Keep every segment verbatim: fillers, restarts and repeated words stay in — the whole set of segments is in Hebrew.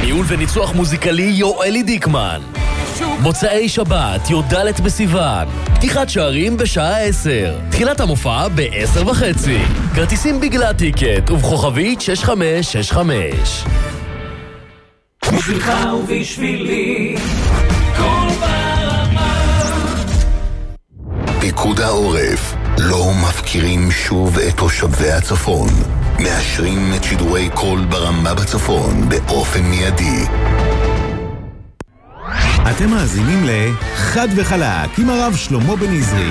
ניהול וניצוח מוזיקלי יואלי דיקמן. מוצאי שבת, י"ד בסיוון. פתיחת שערים בשעה עשר. תחילת המופע ב-עשר וחצי. כרטיסים בגלל טיקט ובכוכבית שש חמש שש חמש. בשבילך ובשבילי כל ברמה. פיקוד העורף לא מפקירים שוב את תושבי הצפון. מאשרים את שידורי כל ברמה בצפון באופן מיידי. אתם מאזינים לחד וחלק עם הרב שלמה בן עזרי.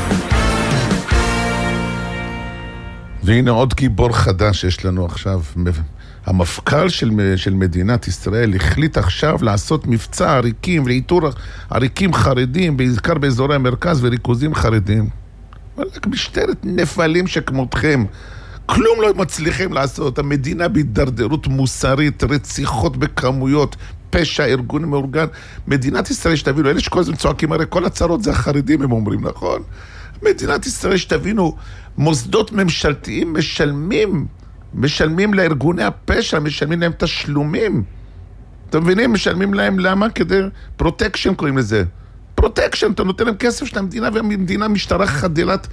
והנה עוד גיבור חדש יש לנו עכשיו. המפכ"ל של, של מדינת ישראל החליט עכשיו לעשות מבצע עריקים ולאיתור עריקים חרדים, בעיקר באזורי המרכז וריכוזים חרדים. רק משטרת נפלים שכמותכם. כלום לא מצליחים לעשות. המדינה בהידרדרות מוסרית, רציחות בכמויות, פשע, ארגון מאורגן. מדינת ישראל שתבינו, אלה שכל הזמן צועקים, הרי כל הצרות זה החרדים, הם אומרים, נכון? מדינת ישראל שתבינו, מוסדות ממשלתיים משלמים, משלמים לארגוני הפשע, משלמים להם תשלומים. אתם מבינים? משלמים להם למה? כדי פרוטקשן קוראים לזה. פרוטקשן, אתה נותן להם כסף של המדינה, והמדינה משטרה חדלת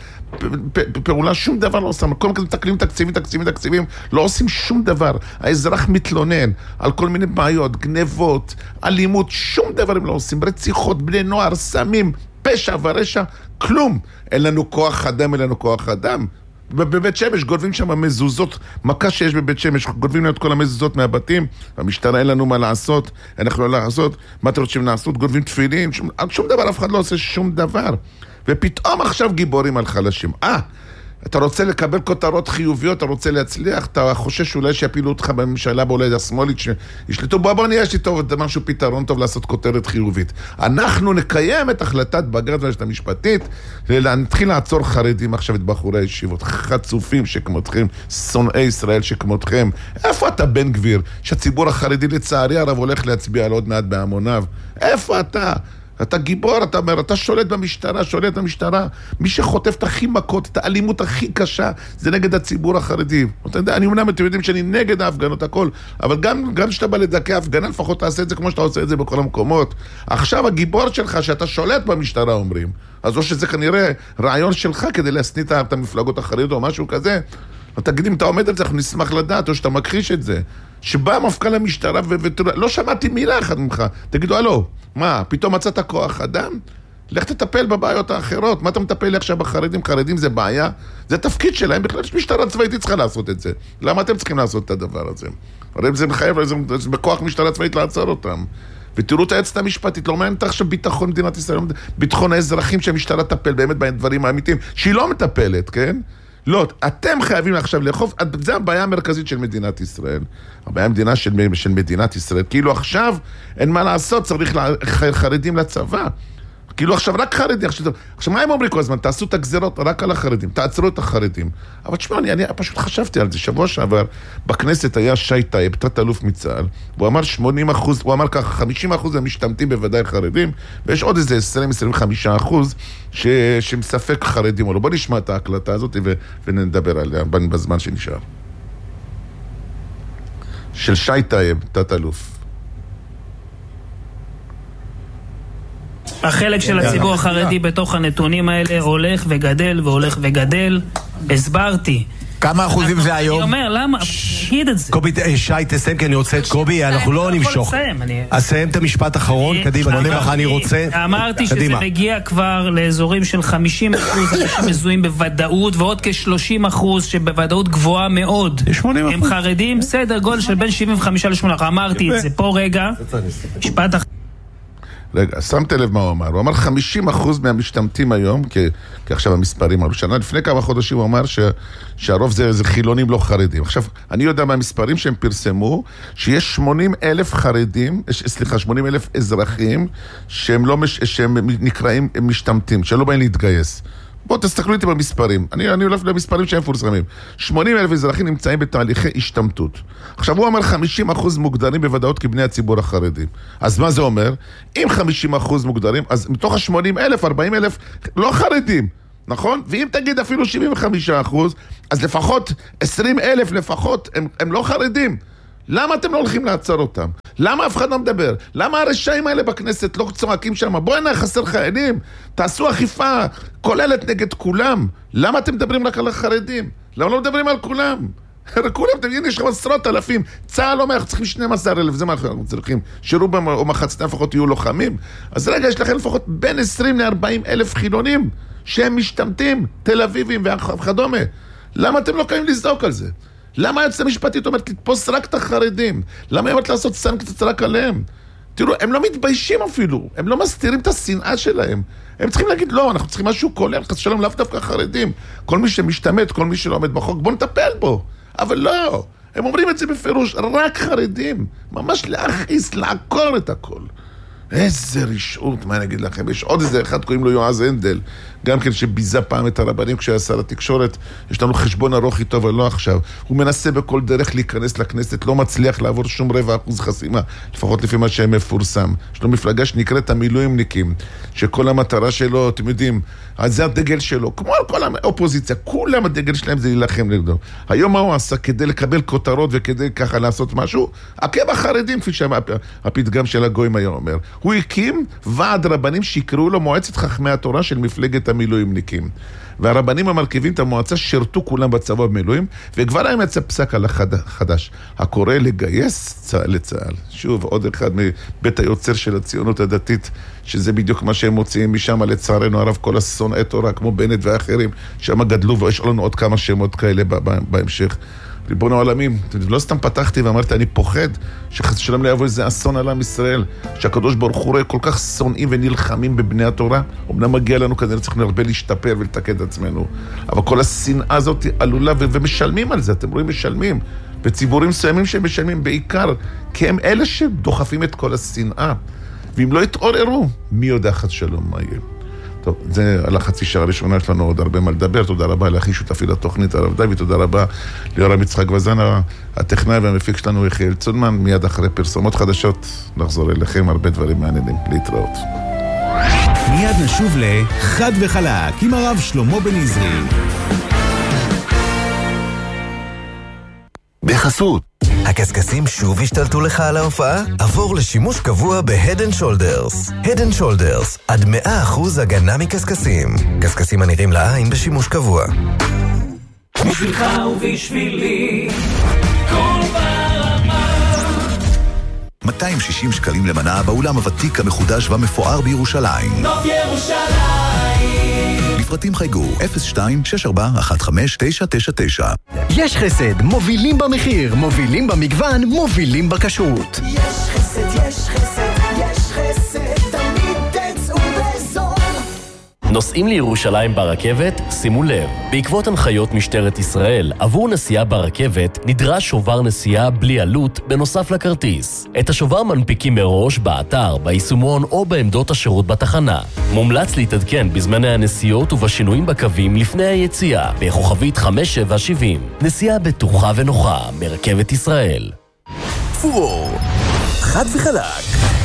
פעולה, שום דבר לא עושה. כל מיני תקלים תקציבים, תקציבים, תקציבים, לא עושים שום דבר. האזרח מתלונן על כל מיני בעיות, גנבות, אלימות, שום דבר הם לא עושים. רציחות, בני נוער, סמים, פשע ורשע, כלום. אין לנו כוח אדם, אין לנו כוח אדם. בבית שמש גודבים שם מזוזות, מכה שיש בבית שמש, גודבים את כל המזוזות מהבתים, המשטרה אין לנו מה לעשות, אין אנחנו לא לעשות, מה אתם רוצים לעשות? גודבים תפילין, שום, שום דבר, אף אחד לא עושה שום דבר. ופתאום עכשיו גיבורים על חלשים. אה, אתה רוצה לקבל כותרות חיוביות, אתה רוצה להצליח, אתה חושש שאולי שיפילו אותך בממשלה, באולי השמאלית שישלטו, בוא בוא נהיה שטוב, משהו פתרון טוב לעשות כותרת חיובית. אנחנו נקיים את החלטת בג"ץ והמערכת המשפטית, להתחיל לעצור חרדים עכשיו את בחורי הישיבות, חצופים שכמותכם, שונאי ישראל שכמותכם. איפה אתה בן גביר, שהציבור החרדי לצערי הרב הולך להצביע על עוד מעט בהמוניו? איפה אתה? אתה גיבור, אתה אומר, אתה שולט במשטרה, שולט במשטרה. מי שחוטף את הכי מכות, את האלימות הכי קשה, זה נגד הציבור החרדי. אתה יודע, אני אומנם, אתם יודעים שאני נגד ההפגנות, הכל, אבל גם, גם שאתה בא לדכא הפגנה, לפחות תעשה את זה כמו שאתה עושה את זה בכל המקומות. עכשיו הגיבור שלך, שאתה שולט במשטרה, אומרים. אז או שזה כנראה רעיון שלך כדי להסניא את המפלגות החרדיות או משהו כזה. תגיד, אם אתה עומד על זה, אנחנו נשמח לדעת, או שאתה מכחיש את זה. שבא מפכ"ל המשטרה, ולא שמעתי מילה אחת ממך. תגידו, הלו, מה, פתאום מצאת כוח אדם? לך תטפל בבעיות האחרות. מה אתה מטפל לי עכשיו בחרדים? חרדים זה בעיה? זה תפקיד שלהם, בכלל משטרה צבאית צריכה לעשות את זה. למה אתם צריכים לעשות את הדבר הזה? הרי זה מחייב, זה בכוח משטרה צבאית לעצור אותם. ותראו את היועצת המשפטית, לא מעניין עכשיו ביטחון מדינת ישראל, ביטחון האזרחים שהמשטרה תטפל באמת בדברים האמיתיים, שהיא לא מטפלת, כן? לא, אתם חייבים עכשיו לאכוף, זה הבעיה המרכזית של מדינת ישראל. הבעיה המדינה של, של מדינת ישראל, כאילו עכשיו אין מה לעשות, צריך חרדים לצבא. כאילו עכשיו רק חרדים, עכשיו, עכשיו מה הם אומרים כל הזמן? תעשו את הגזירות רק על החרדים, תעצרו את החרדים. אבל תשמע, אני, אני פשוט חשבתי על זה, שבוע שעבר בכנסת היה שי טייב, תת אלוף מצה"ל, הוא אמר שמונים אחוז, הוא אמר ככה, חמישים אחוז הם משתמטים בוודאי חרדים, ויש עוד איזה עשרים עד עשרים וחמישה אחוז ש, שמספק חרדים או לא. בוא נשמע את ההקלטה הזאת ו, ונדבר עליה בזמן שנשאר. של שי טייב, תת אלוף. החלק של הציבור החרדי בתוך הנתונים האלה הולך וגדל והולך וגדל. הסברתי. כמה אחוזים זה היום? אני אומר, למה? תגיד את זה. קובי, שי, תסיים, כי אני רוצה את קובי, אנחנו לא נמשוך. אז סיים את המשפט האחרון, קדימה, אני רוצה. אמרתי שזה מגיע כבר לאזורים של חמישים אחוז, אנשים מזוהים בוודאות, ועוד כ-שלושים אחוז שבוודאות גבוהה מאוד. הם חרדים, סדר גודל של בין שבעים וחמישה ל-שמונים. אמרתי את זה פה רגע. משפט אחר. רגע, שמת לב מה הוא אמר? הוא אמר חמישים אחוז מהמשתמטים היום, כי, כי עכשיו המספרים עלו שנה, לפני כמה חודשים הוא אמר ש, שהרוב זה, זה חילונים לא חרדים. עכשיו, אני יודע מהמספרים שהם פרסמו, שיש שמונים אלף חרדים, סליחה, שמונים אלף אזרחים, שהם, לא מש, שהם נקראים משתמטים, שלא באים להתגייס. בואו תסתכלו איתי במספרים. אני, אני הולך למספרים שהם פורסמים. שמונים אלף אזרחים נמצאים בתהליכי השתמטות. עכשיו הוא אמר חמישים אחוז מוגדרים בוודאות כבני הציבור החרדי. אז מה זה אומר? אם חמישים אחוז מוגדרים, אז מתוך ה-שמונים אלף, ארבעים אלף לא חרדים. נכון? ואם תגיד אפילו שבעים וחמישה אחוז, אז לפחות עשרים אלף לפחות הם, הם לא חרדים. למה אתם לא הולכים לעצור אותם? למה אף אחד לא מדבר? למה הרשעים האלה בכנסת לא צועקים שם? בואו הנה, חסר חיילים, תעשו אכיפה כוללת נגד כולם. למה אתם מדברים רק על החרדים? למה לא מדברים על כולם? כולם, תגידי, יש לכם עשרות אלפים. צהל אומר, אנחנו צריכים שנים עשר אלף, זה מה אנחנו צריכים. שרובם או מחצתם לפחות יהיו לוחמים. אז רגע, יש לכם לפחות בין עשרים לארבעים אלף חילונים שהם משתמטים, תל אביבים וכדומה. למה אתם לא קיימים לזדוק על זה? למה היועצת המשפטית אומרת לתפוס רק את החרדים? למה היא אומרת לעשות סנקציות רק עליהם? תראו, הם לא מתביישים אפילו, הם לא מסתירים את השנאה שלהם. הם צריכים להגיד, לא, אנחנו צריכים משהו כולל, חס שלום, לאו דווקא חרדים. כל מי שמשתמט, כל מי שלא עומד בחוק, בוא נטפל בו. אבל לא, הם אומרים את זה בפירוש, רק חרדים. ממש להכעיס, לעקור את הכל. איזה רשעות, מה אני אגיד לכם? יש עוד איזה אחד, קוראים לו יועז הנדל, גם כן שביזה פעם את הרבנים כשהיה שר התקשורת, יש לנו חשבון ארוך איתו, אבל לא עכשיו. הוא מנסה בכל דרך להיכנס לכנסת, לא מצליח לעבור שום רבע אחוז חסימה, לפחות לפי מה שהם מפורסם. יש לו מפלגה שנקראת המילואימניקים, שכל המטרה שלו, אתם יודעים, זה הדגל שלו, כמו על כל האופוזיציה, כולם הדגל שלהם זה להילחם נגדו. היום מה הוא עשה כדי לקבל כותרות וכדי ככה לעשות משהו? עקב החרדים, כפי שהפתגם של הגויים היום אומר. הוא הקים ועד רבנים שיקראו לו מועצת חכמי התורה של מפלגת המילואימניקים. והרבנים המרכיבים את המועצה שירתו כולם בצבא במילואים, וכבר היה יצא פסק על החדש, הקורא לגייס צה"ל לצה"ל. שוב, עוד אחד מבית היוצר של הציונות הדתית, שזה בדיוק מה שהם מוציאים משם, לצערנו הרב, כל השונאי תורה, כמו בנט ואחרים, שם גדלו, ויש לנו עוד כמה שמות כאלה בהמשך. ריבון העולמים, לא סתם פתחתי ואמרתי, אני פוחד שחס ושלום לא יבוא איזה אסון על עם ישראל, שהקדוש ברוך הוא רואה כל כך שונאים ונלחמים בבני התורה. אמנם מגיע לנו כזה, צריכים הרבה להשתפר ולתקן את עצמנו, אבל כל השנאה הזאת עלולה, ו- ומשלמים על זה, אתם רואים, משלמים, וציבורים מסוימים שהם משלמים בעיקר, כי הם אלה שדוחפים את כל השנאה, ואם לא יתעוררו, מי יודע חס ושלום מה יהיה. טוב, זה על החצי שעה הראשונה שלנו, עוד הרבה מה לדבר. תודה רבה לאחי שותפי לתוכנית הרב דוד, תודה רבה ליורם יצחק וזן, הטכנאי והמפיק שלנו יחיאל צודמן. מיד אחרי פרסומות חדשות נחזור אליכם, הרבה דברים מעניינים. להתראות. מיד נשוב לחד וחלק עם הרב שלמה בן עזרי. בחסות הקסקסים שוב השתלטו לך על ההופעה? עבור לשימוש קבוע ב-Head and Shoulders. Head and Shoulders, עד מאה אחוז הגנה מקסקסים. קסקסים הנראים לעין בשימוש קבוע. בשבילך ובשבילי, כל ברמה. מאתיים ושישים שקלים למנה באולם הוותיק המחודש והמפואר בירושלים. נוף ירושלים. לפרטים חייגו אפס שתיים שש ארבע אחת חמש תשע תשע תשע. יש חסד, מובילים במחיר, מובילים במגוון, מובילים בכשרות. יש חסד, יש חסד, יש חסד, תמיד תצאו בזול. נוסעים לירושלים ברכבת? שימו לב, בעקבות הנחיות משטרת ישראל, עבור נסיעה ברכבת נדרש שובר נסיעה בלי עלות בנוסף לכרטיס. את השובר מנפיקים מראש באתר, ביישומון או בעמדות השירות בתחנה. מומלץ להתעדכן בזמני הנסיעות ובשינויים בקווים לפני היציאה, בכוכבית חמש שבע שבעים. נסיעה בטוחה ונוחה מרכבת ישראל. פור, חד וחלק.